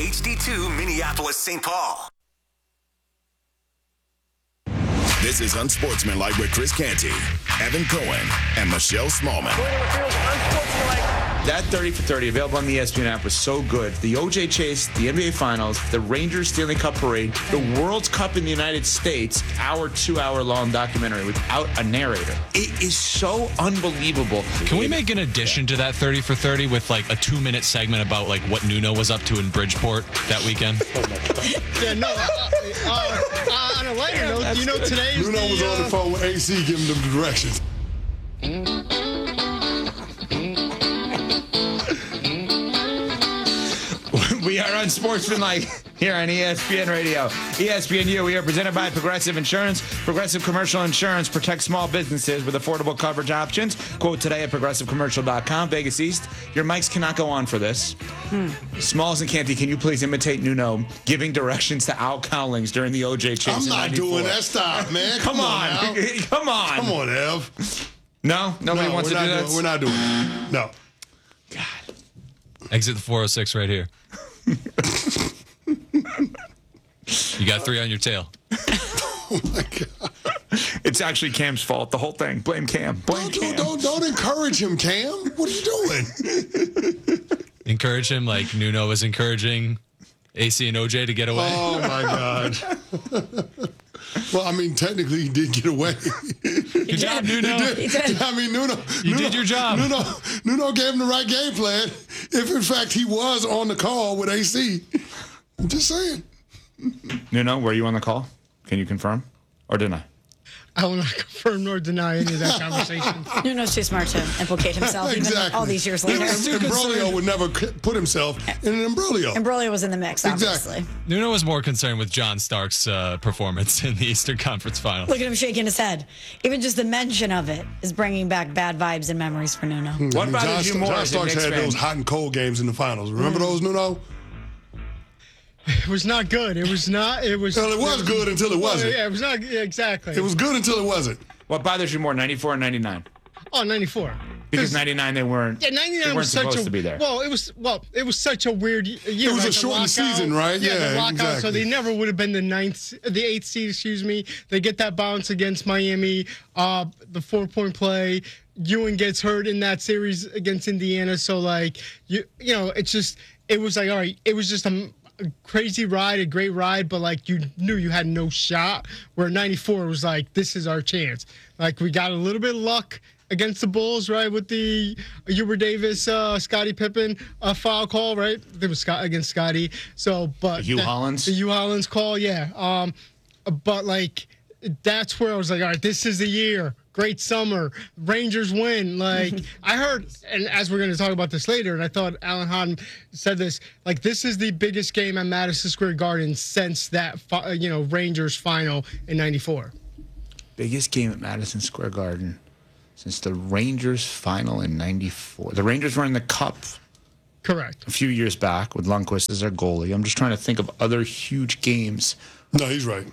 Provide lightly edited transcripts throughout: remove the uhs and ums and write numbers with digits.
HD2 Minneapolis, St. Paul. This is Unsportsmanlike with Chris Canty, Evan Cohen, and Michelle Smallman. That 30 for 30 available on the ESPN app was so good. The OJ Chase, the NBA Finals, the Rangers Stanley Cup Parade, the World's Cup in the United States, our 2-hour-long documentary without a narrator. It is so unbelievable. Can we make an addition to that 30 for 30 with like a 2-minute segment about like what Nuno was up to in Bridgeport that weekend? Yeah, no. On a lighter note, you know today is Nuno was on the phone with AC giving them the directions. We are Unsportsmanlike here on ESPN Radio. ESPNU, we are presented by Progressive Insurance. Progressive Commercial Insurance protects small businesses with affordable coverage options. Quote today at progressivecommercial.com. Vegas East, your mics cannot go on for this. Smalls and Canty, can you please imitate Nuno giving directions to Al Cowlings during the OJ Chase? I'm not doing that. Stop, man. Come on. Come on. Come on, Ev. No? Nobody wants to do that? We're not doing it. No. God. Exit the 406 right here. You got 3 on your tail. Oh, my God. It's actually Cam's fault, the whole thing. Blame Cam. Blame Cam. Don't encourage him, Cam. What are you doing? Encourage him like Nuno was encouraging AC and OJ to get away. Oh, my God. Well, I mean, technically, he did get away. Good job, Nuno. He did. I mean, Nuno. You did your job. Nuno gave him the right game plan. If, in fact, he was on the call with AC. I'm just saying. Nuno, were you on the call? Can you confirm or deny? I will not confirm nor deny any of that conversation. Nuno's too smart to implicate himself, Exactly. even all these years later. Imbroglio would never put himself in an imbroglio. Imbroglio was in the mix, obviously. Exactly. Nuno was more concerned with John Stark's performance in the Eastern Conference Finals. Look at him shaking his head. Even just the mention of it is bringing back bad vibes and memories for Nuno. What bothers you more John as a Starks Knicks had fan? those hot and cold games in the finals. Remember those, Nuno? It was not good. It was not. It was. Well, it was good until it wasn't. Yeah, it was not. Yeah, exactly. It was good until it wasn't. What bothers you more, 94 or 99? Oh, 94. Because 99 they weren't. Yeah, 99 they weren't was such supposed a. to be there. Well, it was such a weird year. It was right? a shortened season, right? Yeah, the lockout. exactly. So they never would have been the 8th seed. Excuse me. They get that bounce against Miami. The 4-point play. Ewing gets hurt in that series against Indiana. So like you know, it's just it was like all right. It was just a crazy ride, a great ride, but like you knew you had no shot. Where 94 was like, this is our chance. Like we got a little bit of luck against the Bulls, right, with the Hubert Davis, Scottie Pippen foul call, right? It was against Scottie. So, but The Hugh Hollins? the Hugh Hollins call, yeah. But like that's where I was like, all right, this is the year. Great summer. Rangers win. Like, I heard, and as we're going to talk about this later, and I thought Alan Hahn said this, like, this is the biggest game at Madison Square Garden since that, Rangers final in 94. Biggest game at Madison Square Garden since the Rangers final in 94. The Rangers were in the Cup Correct. a few years back with Lundqvist as their goalie. I'm just trying to think of other huge games. No, he's right.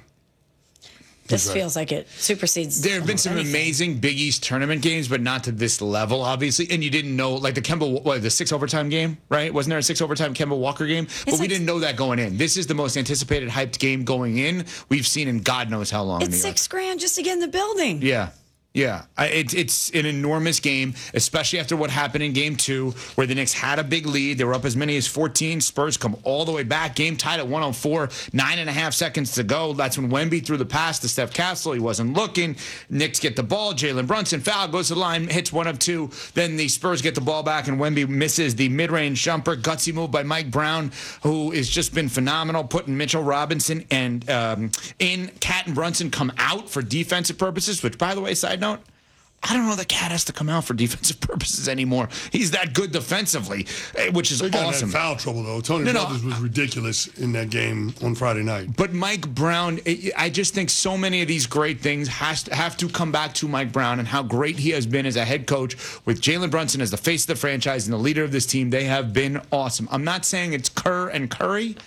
This feels like it supersedes. There have been some anything. amazing Big East tournament games, but not to this level, obviously. And you didn't know, like the 6 overtime game, right? Wasn't there a 6 overtime Kemba Walker game? But we didn't know that going in. This is the most anticipated, hyped game going in we've seen in God knows how long. It's $6,000 just to get in the building. Yeah. Yeah, it's an enormous game, especially after what happened in Game 2, where the Knicks had a big lead. They were up as many as 14. Spurs come all the way back. Game tied at 104, 9.5 seconds to go. That's when Wemby threw the pass to Steph Castle. He wasn't looking. Knicks get the ball. Jalen Brunson foul, goes to the line, hits 1 of 2. Then the Spurs get the ball back, and Wemby misses the mid-range jumper. Gutsy move by Mike Brown, who has just been phenomenal, putting Mitchell Robinson and in. Cat and Brunson come out for defensive purposes, which, by the way, side note, I don't know that Cat has to come out for defensive purposes anymore. He's that good defensively, which is They got awesome. in foul trouble, though. Tony Brothers was ridiculous in that game on Friday night. But Mike Brown, I just think so many of these great things have to come back to Mike Brown and how great he has been as a head coach with Jalen Brunson as the face of the franchise and the leader of this team. They have been awesome. I'm not saying it's Kerr and Curry,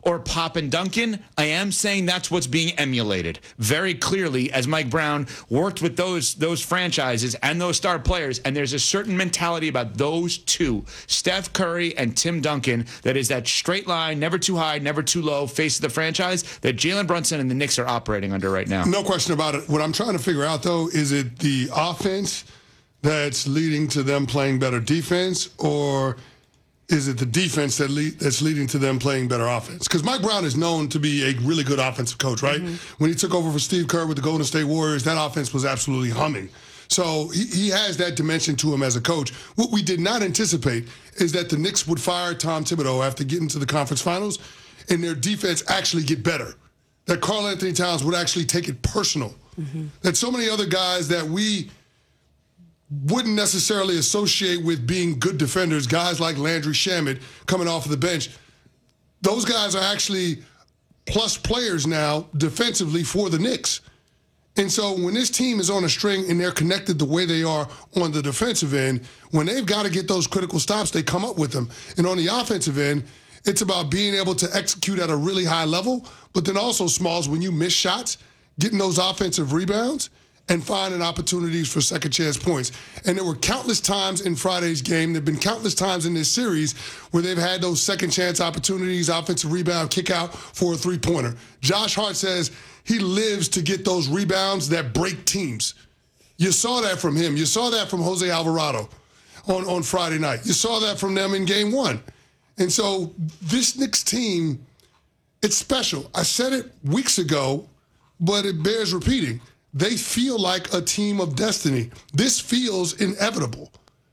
or Pop and Duncan, I am saying that's what's being emulated very clearly as Mike Brown worked with those franchises and those star players. And there's a certain mentality about those two, Steph Curry and Tim Duncan, that is that straight line, never too high, never too low, face of the franchise that Jalen Brunson and the Knicks are operating under right now. No question about it. What I'm trying to figure out, though, is it the offense that's leading to them playing better defense, or is it the defense that's leading to them playing better offense? Because Mike Brown is known to be a really good offensive coach, right? Mm-hmm. When he took over for Steve Kerr with the Golden State Warriors, that offense was absolutely humming. So he has that dimension to him as a coach. What we did not anticipate is that the Knicks would fire Tom Thibodeau after getting to the conference finals and their defense actually get better. That Karl Anthony Towns would actually take it personal. Mm-hmm. That so many other guys that we wouldn't necessarily associate with being good defenders, guys like Landry Shamet coming off of the bench, those guys are actually plus players now defensively for the Knicks. And so when this team is on a string and they're connected the way they are on the defensive end, when they've got to get those critical stops, they come up with them. And on the offensive end, it's about being able to execute at a really high level, but then also, Smalls, when you miss shots, getting those offensive rebounds and finding opportunities for second chance points. And there were countless times in Friday's game, there have been countless times in this series where they've had those second chance opportunities, offensive rebound, kick out for a three-pointer. Josh Hart says he lives to get those rebounds that break teams. You saw that from him. You saw that from Jose Alvarado on Friday night. You saw that from them in game one. And so this Knicks team, it's special. I said it weeks ago, but it bears repeating. They feel like a team of destiny. This feels inevitable.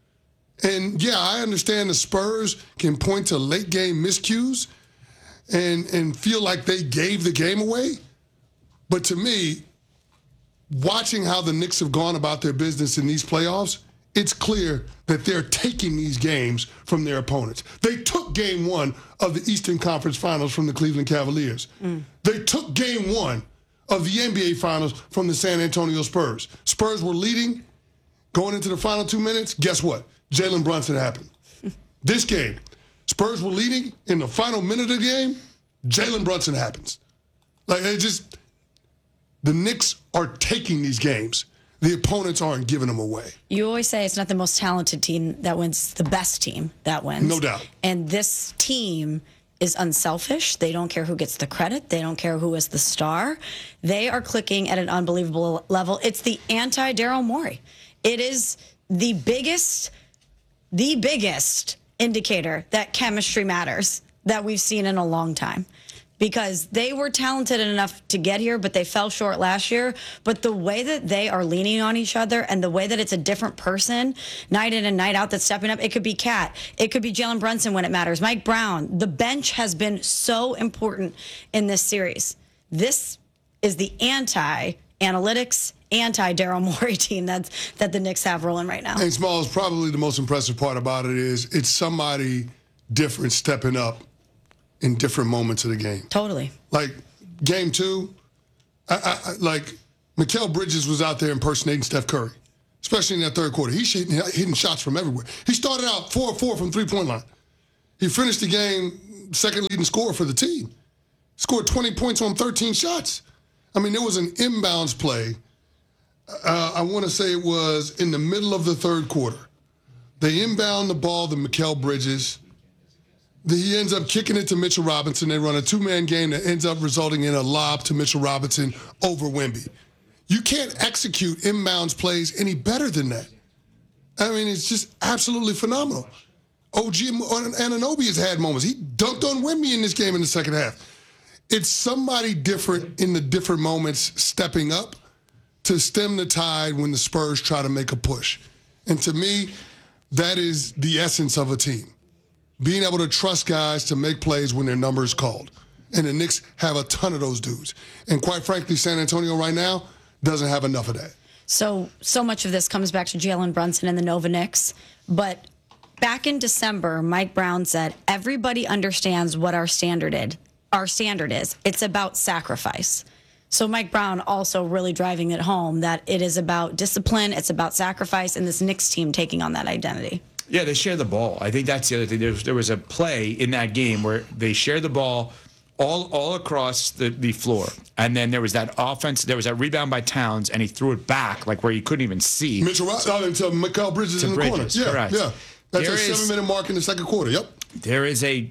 And, yeah, I understand the Spurs can point to late-game miscues and feel like they gave the game away. But to me, watching how the Knicks have gone about their business in these playoffs, it's clear that they're taking these games from their opponents. They took game one of the Eastern Conference Finals from the Cleveland Cavaliers. They took game one of the NBA Finals from the San Antonio Spurs. Spurs were leading going into the final 2 minutes. Guess what? Jalen Brunson happened. This game, Spurs were leading in the final minute of the game. Jalen Brunson happens. Like, the Knicks are taking these games. The opponents aren't giving them away. You always say it's not the most talented team that wins, the best team that wins. No doubt. And this team is unselfish. They don't care who gets the credit. They don't care who is the star. They are clicking at an unbelievable level. It's the anti-Daryl Morey. It is the biggest indicator that chemistry matters that we've seen in a long time. Because they were talented enough to get here, but they fell short last year. But the way that they are leaning on each other and the way that it's a different person night in and night out that's stepping up, it could be Cat, it could be Jalen Brunson when it matters, Mike Brown. The bench has been so important in this series. This is the anti-analytics, anti-Daryl Morey team that the Knicks have rolling right now. And Smalls, probably the most impressive part about it is it's somebody different stepping up in different moments of the game. Totally. Like game two, like Mikal Bridges was out there impersonating Steph Curry, especially in that third quarter. He's hitting shots from everywhere. He started out 4-4 from three-point line. He finished the game second leading scorer for the team. Scored 20 points on 13 shots. I mean, there was an inbounds play. I want to say it was in the middle of the third quarter. They inbound the ball to Mikal Bridges. He ends up kicking it to Mitchell Robinson. They run a two-man game that ends up resulting in a lob to Mitchell Robinson over Wemby. You can't execute inbounds plays any better than that. I mean, it's just absolutely phenomenal. OG Anunoby has had moments. He dunked on Wemby in this game in the second half. It's somebody different in the different moments stepping up to stem the tide when the Spurs try to make a push. And to me, that is the essence of a team. Being able to trust guys to make plays when their number is called. And the Knicks have a ton of those dudes. And quite frankly, San Antonio right now doesn't have enough of that. So much of this comes back to Jalen Brunson and the Nova Knicks. But back in December, Mike Brown said, everybody understands what our standard is. It's about sacrifice. So Mike Brown also really driving it home that it is about discipline, it's about sacrifice, and this Knicks team taking on that identity. Yeah, they share the ball. I think that's the other thing. There was a play in that game where they shared the ball all across the floor. And then there was that rebound by Towns, and he threw it back, like where you couldn't even see. Mitchell out into Mikal Bridges in the corner. Yeah, correct. yeah. That's There a is- 7-minute mark in the second quarter. Yep. There is a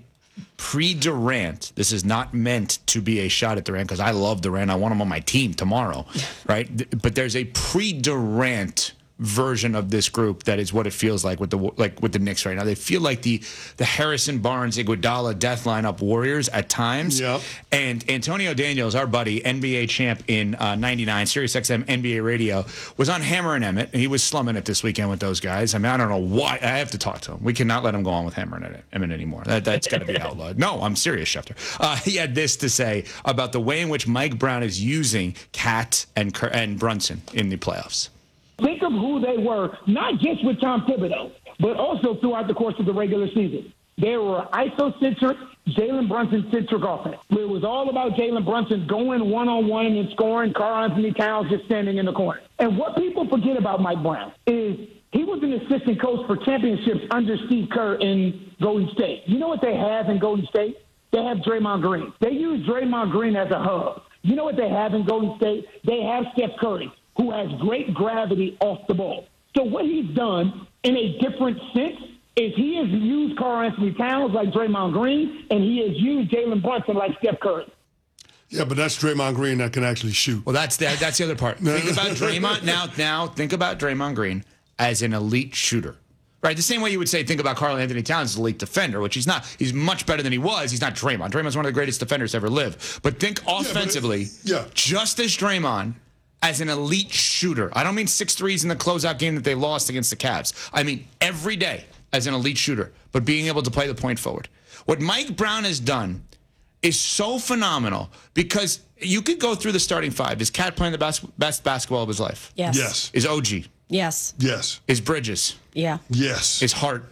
pre-Durant. This is not meant to be a shot at Durant because I love Durant. I want him on my team tomorrow, right? But there's a pre-Durant version of this group that is what it feels like with the Knicks right now. They feel like the Harrison Barnes, Iguodala death lineup Warriors at times. Yep. And Antonio Daniels, our buddy, NBA champ in '99, SiriusXM NBA radio, was on Hammer and Emmett. He was slumming it this weekend with those guys. I mean, I don't know why. I have to talk to him. We cannot let him go on with Hammer and Emmett anymore. That's got to be outlawed. No, I'm serious, Schefter. He had this to say about the way in which Mike Brown is using Cat and Brunson in the playoffs. Think of who they were, not just with Tom Thibodeau, but also throughout the course of the regular season. They were isocentric, Jalen Brunson-centric offense. It was all about Jalen Brunson going one-on-one and scoring, Karl Anthony Towns just standing in the corner. And what people forget about Mike Brown is he was an assistant coach for championships under Steve Kerr in Golden State. You know what they have in Golden State? They have Draymond Green. They use Draymond Green as a hub. You know what they have in Golden State? They have Steph Curry, who has great gravity off the ball. So what he's done in a different sense is he has used Karl Anthony Towns like Draymond Green, and he has used Jalen Brunson like Steph Curry. Yeah, but that's Draymond Green that can actually shoot. Well, that's the other part. Think about Draymond now. Think about Draymond Green as an elite shooter, right? The same way you would say think about Karl Anthony Towns as an elite defender, which he's not. He's much better than he was. He's not Draymond. Draymond's one of the greatest defenders to ever live. But think offensively, just as Draymond as an elite shooter. I don't mean 6 threes in the closeout game that they lost against the Cavs. I mean every day as an elite shooter, but being able to play the point forward. What Mike Brown has done is so phenomenal because you could go through the starting five. Is Cat playing the best basketball of his life? Yes. Yes. Is OG? Yes. Yes. Is Bridges? Yeah. Yes. Is Hart?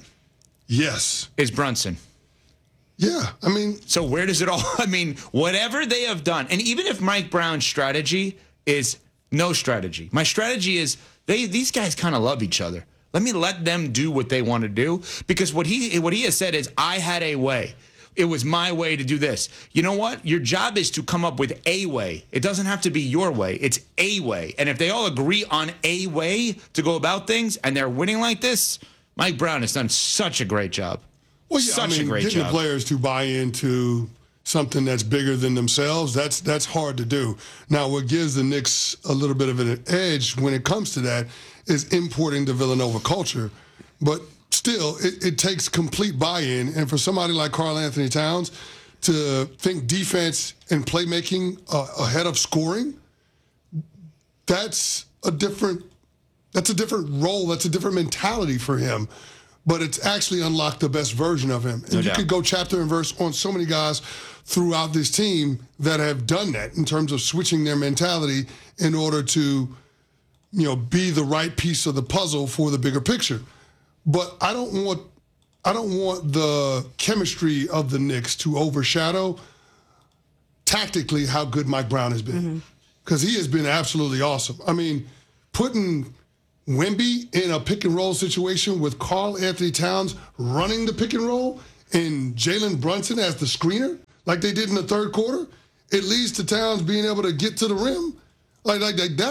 Yes. Is Brunson? Yeah. I mean, so where does it all? I mean, whatever they have done, and even if Mike Brown's strategy is no strategy, my strategy is these guys kind of love each other. Let them do what they want to do because what he has said is I had a way. It was my way to do this. You know what? Your job is to come up with a way. It doesn't have to be your way. It's a way. And if they all agree on a way to go about things and they're winning like this, Mike Brown has done such a great job. Well, yeah, such a great getting job. the players to buy into something that's bigger than themselves, that's hard to do. Now, what gives the Knicks a little bit of an edge when it comes to that is importing the Villanova culture. But still, it takes complete buy-in. And for somebody like Karl Anthony Towns to think defense and playmaking ahead of scoring, that's a different role. That's a different mentality for him. But it's actually unlocked the best version of him. And you could go chapter and verse on so many guys throughout this team that have done that in terms of switching their mentality in order to, be the right piece of the puzzle for the bigger picture. But I don't want the chemistry of the Knicks to overshadow tactically how good Mike Brown has been. Because he has been absolutely awesome. I mean, putting Wemby in a pick and roll situation with Karl Anthony Towns running the pick and roll and Jalen Brunson as the screener, like they did in the third quarter, it leads to Towns being able to get to the rim. Like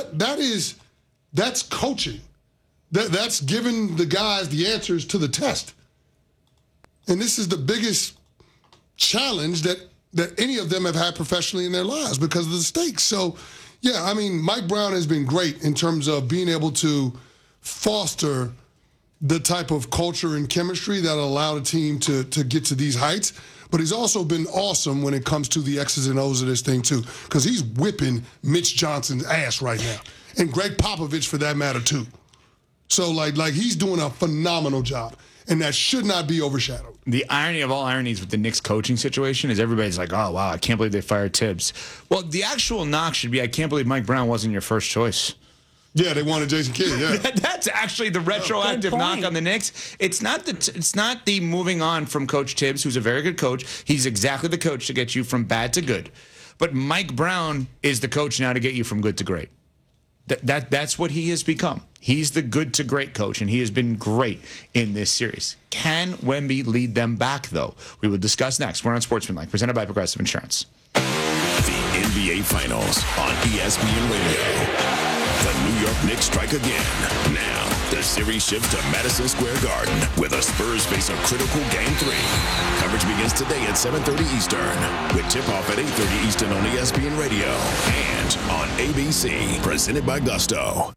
that's coaching. That's giving the guys the answers to the test. And this is the biggest challenge that any of them have had professionally in their lives because of the stakes. So, yeah, I mean, Mike Brown has been great in terms of being able to foster the type of culture and chemistry that allow a team to get to these heights. But he's also been awesome when it comes to the X's and O's of this thing, too, because he's whipping Mitch Johnson's ass right now. And Greg Popovich, for that matter, too. So, like he's doing a phenomenal job, and that should not be overshadowed. The irony of all ironies with the Knicks coaching situation is everybody's like, oh, wow, I can't believe they fired Tibbs. Well, the actual knock should be, I can't believe Mike Brown wasn't your first choice. Yeah, they wanted Jason Kidd, yeah. That's actually the retroactive knock on the Knicks. It's not the moving on from Coach Tibbs, who's a very good coach. He's exactly the coach to get you from bad to good. But Mike Brown is the coach now to get you from good to great. That's what he has become. He's the good to great coach, and he has been great in this series. Can Wemby lead them back, though? We will discuss next. We're on Sportsmanlike, presented by Progressive Insurance. The NBA Finals on ESPN Radio. The New York Knicks strike again. Now, the series shifts to Madison Square Garden, where the Spurs face a critical Game 3. Coverage begins today at 7:30 Eastern, with tip-off at 8:30 Eastern on ESPN Radio and on ABC, presented by Gusto.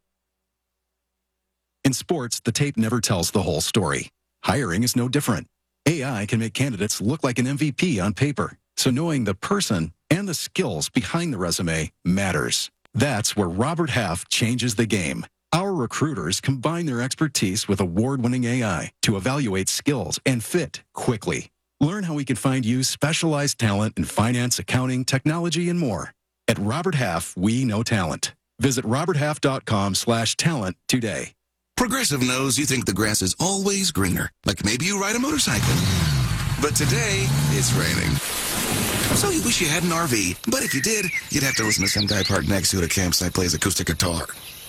In sports, the tape never tells the whole story. Hiring is no different. AI can make candidates look like an MVP on paper, so knowing the person and the skills behind the resume matters. That's where Robert Half changes the game. Our recruiters combine their expertise with award-winning AI to evaluate skills and fit quickly. Learn how we can find you specialized talent in finance, accounting, technology, and more. At Robert Half, we know talent. Visit roberthalf.com/talent today. Progressive knows you think the grass is always greener, like maybe you ride a motorcycle. But today, it's raining. So you wish you had an RV, but if you did, you'd have to listen to some guy parked next to you at a campsite plays acoustic guitar.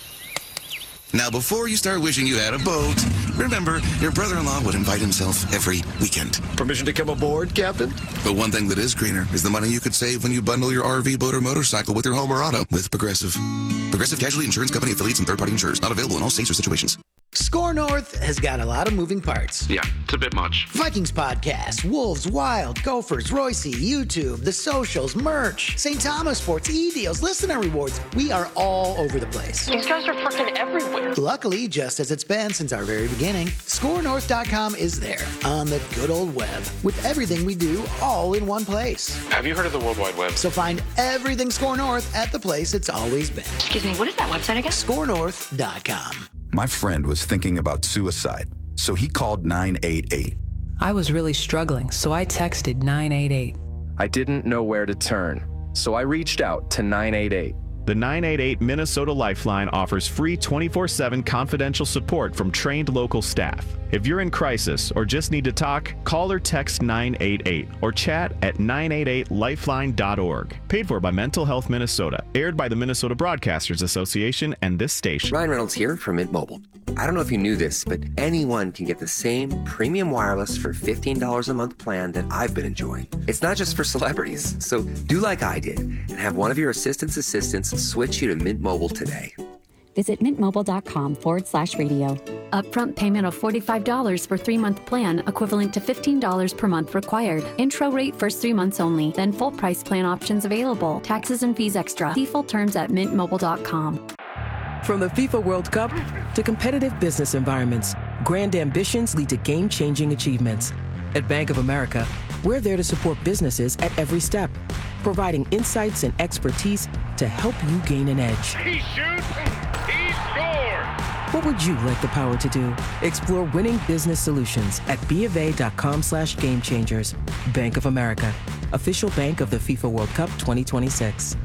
Now, before you start wishing you had a boat, remember, your brother-in-law would invite himself every weekend. Permission to come aboard, Captain? But one thing that is greener is the money you could save when you bundle your RV, boat, or motorcycle with your home or auto with Progressive. Progressive Casualty Insurance Company affiliates and third-party insurers. Not available in all states or situations. Score North has got a lot of moving parts. Yeah, it's a bit much. Vikings podcast, Wolves, Wild, Gophers, Royce, YouTube, the socials, merch, St. Thomas Sports, e-deals, listener rewards. We are all over the place. These guys are freaking everywhere. Luckily, just as it's been since our very beginning, ScoreNorth.com is there on the good old web with everything we do all in one place. Have you heard of the World Wide Web? So find everything Score North at the place it's always been. Excuse me, what is that website again? ScoreNorth.com. My friend was thinking about suicide, so he called 988. I was really struggling, so I texted 988. I didn't know where to turn, so I reached out to 988. The 988 Minnesota Lifeline offers free 24/7 confidential support from trained local staff. If you're in crisis or just need to talk, call or text 988 or chat at 988lifeline.org. Paid for by Mental Health Minnesota. Aired by the Minnesota Broadcasters Association and this station. Ryan Reynolds here from Mint Mobile. I don't know if you knew this, but anyone can get the same premium wireless for $15 a month plan that I've been enjoying. It's not just for celebrities. So do like I did and have one of your assistants switch you to Mint Mobile today. Visit mintmobile.com/radio. Upfront payment of $45 for 3-month plan, equivalent to $15 per month required. Intro rate first 3 months only, then full price plan options available. Taxes and fees extra. See full terms at mintmobile.com. From the FIFA World Cup to competitive business environments, grand ambitions lead to game-changing achievements. At Bank of America, we're there to support businesses at every step, providing insights and expertise to help you gain an edge. He shoots, he scores! What would you like the power to do? Explore winning business solutions at BofA.com/gamechangers. Bank of America, official bank of the FIFA World Cup 2026.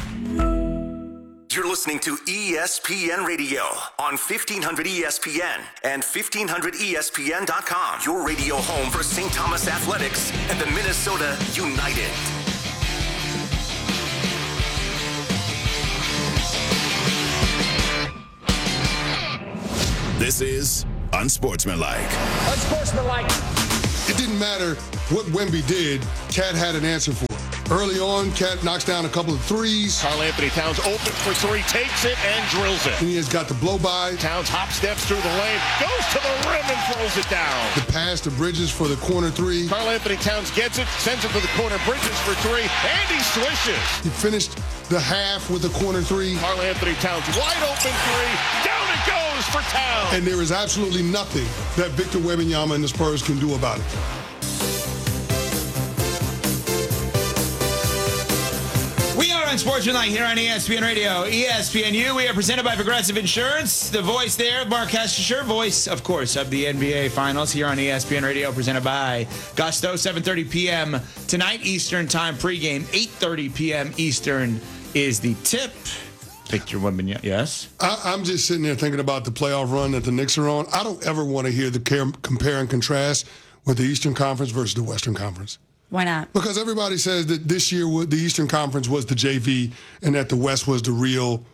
You're listening to ESPN Radio on 1500 ESPN and 1500ESPN.com. Your radio home for St. Thomas Athletics and the Minnesota United. This is Unsportsmanlike. Unsportsmanlike. It didn't matter what Wemby did, Cat had an answer for it. Early on, Cat knocks down a couple of threes. Karl-Anthony Towns open for three, takes it and drills it. And he has got the blow-by. Towns hop steps through the lane, goes to the rim and throws it down. The pass to Bridges for the corner three. Karl-Anthony Towns gets it, sends it to the corner. Bridges for three, and he swishes. He finished the half with a corner three. Karl-Anthony Towns wide open three. Down it goes for Towns. And there is absolutely nothing that Victor Wembanyama and the Spurs can do about it. We are on Sportsmanlike here on ESPN Radio, ESPNU. We are presented by Progressive Insurance. The voice there, Mark Hestisher, voice, of course, of the NBA Finals here on ESPN Radio, presented by Gusto, 7:30 p.m. tonight Eastern Time pregame, 8:30 p.m. Eastern is the tip. Victor Wembanyama, yes? I'm just sitting there thinking about the playoff run that the Knicks are on. I don't ever want to hear the compare and contrast with the Eastern Conference versus the Western Conference. Why not? Because everybody says that this year the Eastern Conference was the JV and that the West was the real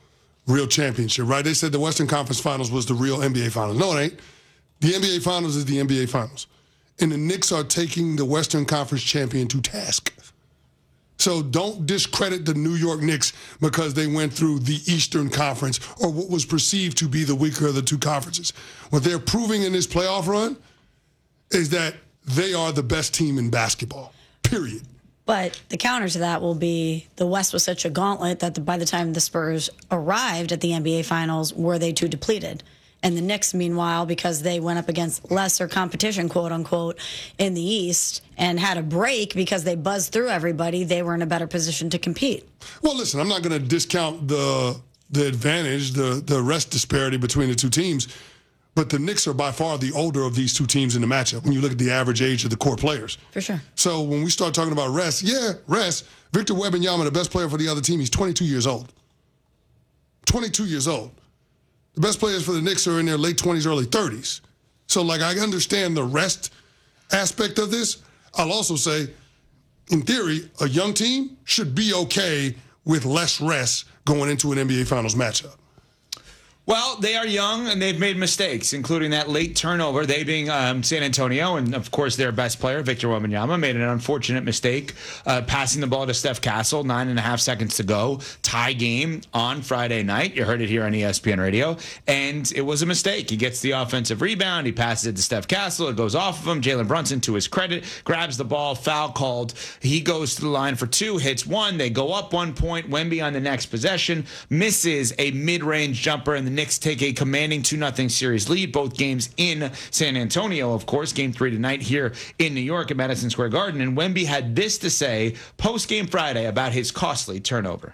real championship, right? They said the Western Conference Finals was the real NBA Finals. No, it ain't. The NBA Finals is the NBA Finals. And the Knicks are taking the Western Conference champion to task. So don't discredit the New York Knicks because they went through the Eastern Conference or what was perceived to be the weaker of the two conferences. What they're proving in this playoff run is that they are the best team in basketball, period. But the counter to that will be the West was such a gauntlet that by the time the Spurs arrived at the NBA Finals, were they too depleted? And the Knicks, meanwhile, because they went up against lesser competition, quote unquote, in the East and had a break because they buzzed through everybody, they were in a better position to compete. Well, listen, I'm not going to discount the advantage, the rest disparity between the two teams, but the Knicks are by far the older of these two teams in the matchup when you look at the average age of the core players. For sure. So when we start talking about rest, Victor Wembanyama, the best player for the other team, he's 22 years old. 22 years old. The best players for the Knicks are in their late 20s, early 30s. So, I understand the rest aspect of this. I'll also say, in theory, a young team should be okay with less rest going into an NBA Finals matchup. Well, they are young, and they've made mistakes, including that late turnover. They being San Antonio, and, of course, their best player, Victor Wembanyama, made an unfortunate mistake passing the ball to Steph Castle, 9.5 seconds to go. Tie game on Friday night. You heard it here on ESPN Radio. And it was a mistake. He gets the offensive rebound. He passes it to Steph Castle. It goes off of him. Jalen Brunson, to his credit, grabs the ball. Foul called. He goes to the line for two, hits one. They go up 1 point. Wemby on the next possession misses a mid-range jumper, and the Knicks take a commanding 2-0 series lead. Both games in San Antonio, of course. Game 3 tonight here in New York at Madison Square Garden. And Wemby had this to say post-game Friday about his costly turnover.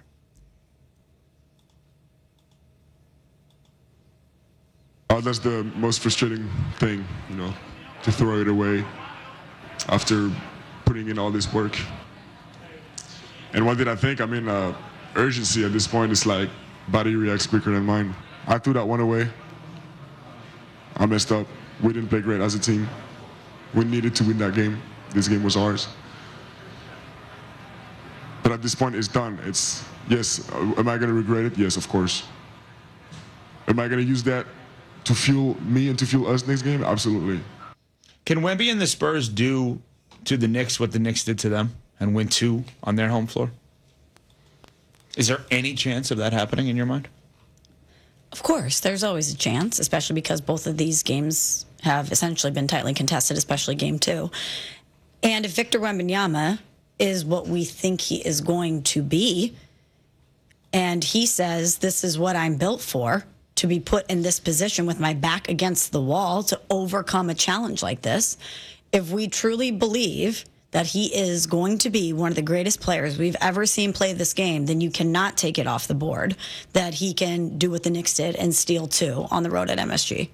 That's the most frustrating thing, to throw it away after putting in all this work. And what did I think? Urgency at this point is like body reacts quicker than mine. I threw that one away. I messed up. We didn't play great as a team. We needed to win that game. This game was ours. But at this point, it's done. Yes, am I going to regret it? Yes, of course. Am I going to use that to fuel me and to fuel us next game? Absolutely. Can Wemby and the Spurs do to the Knicks what the Knicks did to them and win 2 on their home floor? Is there any chance of that happening in your mind? Of course, there's always a chance, especially because both of these games have essentially been tightly contested, especially Game 2. And if Victor Wembanyama is what we think he is going to be, and he says, this is what I'm built for, to be put in this position with my back against the wall to overcome a challenge like this, if we truly believe that he is going to be one of the greatest players we've ever seen play this game, then you cannot take it off the board that he can do what the Knicks did and steal 2 on the road at MSG.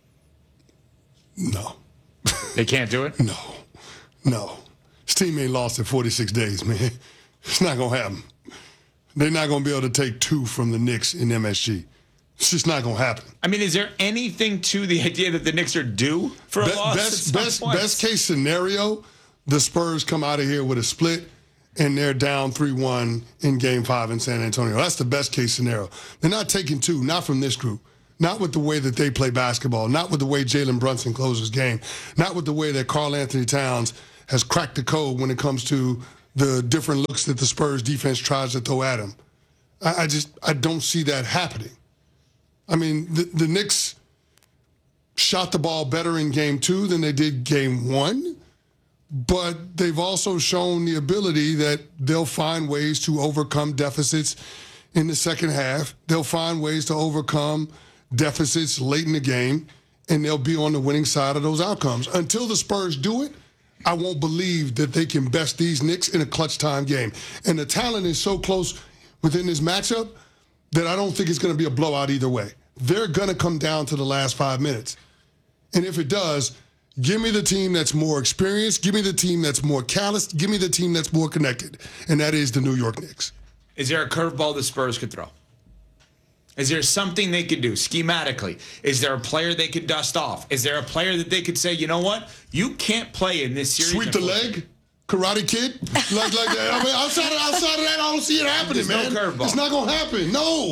No. They can't do it? No. His team ain't lost in 46 days, man. It's not going to happen. They're not going to be able to take 2 from the Knicks in MSG. It's just not going to happen. Is there anything to the idea that the Knicks are due for a loss? Best case scenario, the Spurs come out of here with a split, and they're down 3-1 in Game 5 in San Antonio. That's the best case scenario. They're not taking 2, not from this group, not with the way that they play basketball, not with the way Jalen Brunson closes game, not with the way that Karl Anthony Towns has cracked the code when it comes to the different looks that the Spurs defense tries to throw at him. I don't see that happening. The Knicks shot the ball better in Game 2 than they did Game 1. But they've also shown the ability that they'll find ways to overcome deficits in the second half. They'll find ways to overcome deficits late in the game, and they'll be on the winning side of those outcomes. Until the Spurs do it, I won't believe that they can best these Knicks in a clutch time game. And the talent is so close within this matchup that I don't think it's going to be a blowout either way. They're going to come down to the last 5 minutes. And if it does, give me the team that's more experienced. Give me the team that's more calloused. Give me the team that's more connected. And that is the New York Knicks. Is there a curveball the Spurs could throw? Is there something they could do schematically? Is there a player they could dust off? Is there a player that they could say, you know what? You can't play in this series. Sweep the leg? Karate Kid? like that. Outside of that, I don't see it happening, man. No curveball. It's not going to happen. No.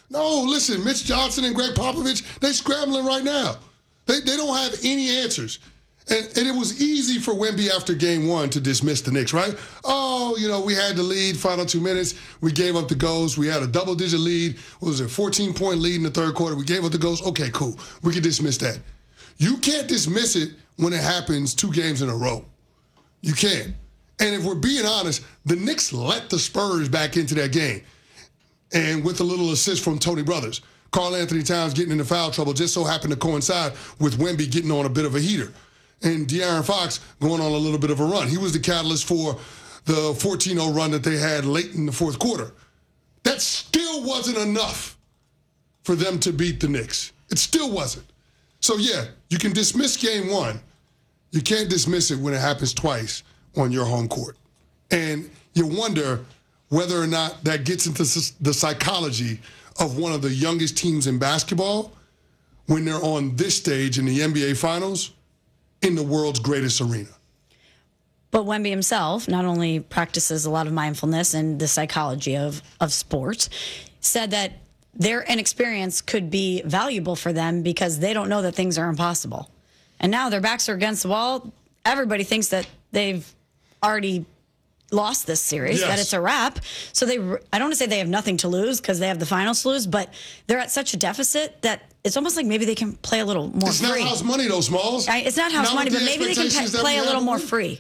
No, listen, Mitch Johnson and Greg Popovich, they scrambling right now. They don't have any answers. And it was easy for Wemby after game one to dismiss the Knicks, right? Oh, we had the lead, final 2 minutes. We gave up the goals. We had a double-digit lead. What was it, 14-point lead in the third quarter. We gave up the goals. Okay, cool. We can dismiss that. You can't dismiss it when it happens 2 games in a row. You can't. And if we're being honest, the Knicks let the Spurs back into that game. And with a little assist from Tony Brothers. Karl Anthony Towns getting into foul trouble just so happened to coincide with Wemby getting on a bit of a heater. And De'Aaron Fox going on a little bit of a run. He was the catalyst for the 14-0 run that they had late in the fourth quarter. That still wasn't enough for them to beat the Knicks. It still wasn't. So, yeah, you can dismiss game one. You can't dismiss it when it happens twice on your home court. And you wonder whether or not that gets into the psychology of one of the youngest teams in basketball when they're on this stage in the NBA Finals in the world's greatest arena. But Wemby himself not only practices a lot of mindfulness and the psychology of sports, said that their inexperience could be valuable for them because they don't know that things are impossible. And now their backs are against the wall. Everybody thinks that they've already lost this series, that it's a wrap. So I don't want to say they have nothing to lose because they have the finals to lose, but they're at such a deficit that it's almost like maybe they can play a little more free. It's not house money, though, Smalls. It's not house money, but maybe they can play a little more free.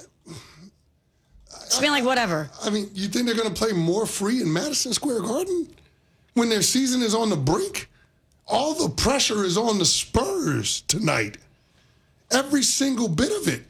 It's been like, whatever. I mean, you think they're going to play more free in Madison Square Garden when their season is on the brink? All the pressure is on the Spurs tonight. Every single bit of it.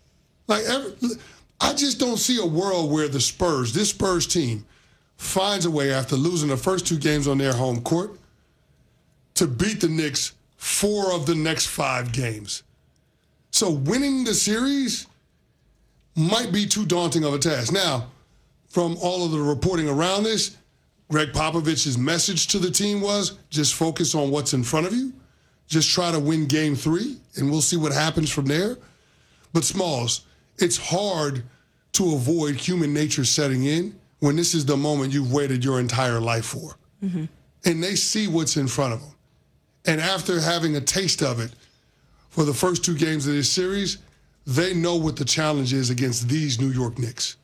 I just don't see a world where this Spurs team, finds a way after losing the first 2 games on their home court to beat the Knicks 4 of the next 5 games. So winning the series might be too daunting of a task. Now, from all of the reporting around this, Greg Popovich's message to the team was just focus on what's in front of you. Just try to win game 3, and we'll see what happens from there. But Smalls, it's hard to avoid human nature setting in when this is the moment you've waited your entire life for. Mm-hmm. And they see what's in front of them. And after having a taste of it for the first 2 games of this series, they know what the challenge is against these New York Knicks.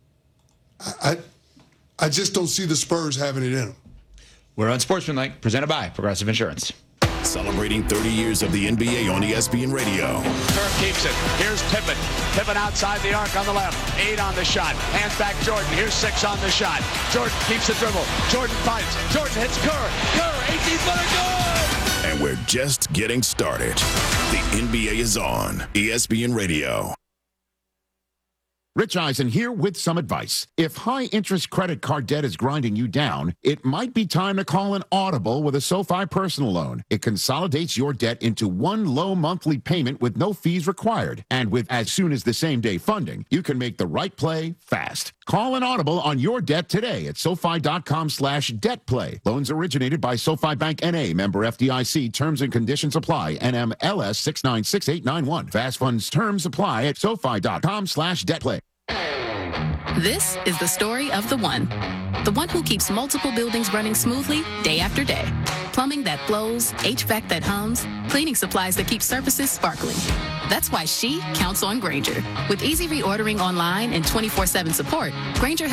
I just don't see the Spurs having it in them. We're on Sportsmanlike, presented by Progressive Insurance. Celebrating 30 years of the NBA on ESPN Radio. Kerr keeps it. Here's Pippen. Pippen outside the arc on the left. 8 on the shot. Hands back Jordan. Here's 6 on the shot. Jordan keeps the dribble. Jordan fights. Jordan hits Kerr. Kerr, 18-footer, good! And we're just getting started. The NBA is on ESPN Radio. Rich Eisen here with some advice. If high-interest credit card debt is grinding you down, it might be time to call an Audible with a SoFi personal loan. It consolidates your debt into one low monthly payment with no fees required. And with as soon as the same-day funding, you can make the right play fast. Call an Audible on your debt today at SoFi.com/debtplay. Loans originated by SoFi Bank N.A., member FDIC. Terms and conditions apply. NMLS 696891. Fast funds terms apply at SoFi.com/debtplay. This is the story of the one who keeps multiple buildings running smoothly day after day. Plumbing that flows, HVAC that hums, cleaning supplies that keep surfaces sparkling. That's why she counts on Grainger. With easy reordering online and 24/7 support, Grainger